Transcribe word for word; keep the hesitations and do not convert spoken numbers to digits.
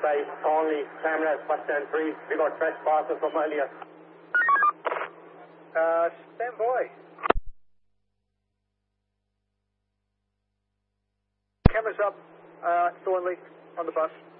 by Thornley, cameras, bus stand three. We got trespassers from earlier. Uh, stand by. Cameras up, uh, Thornley, on the bus.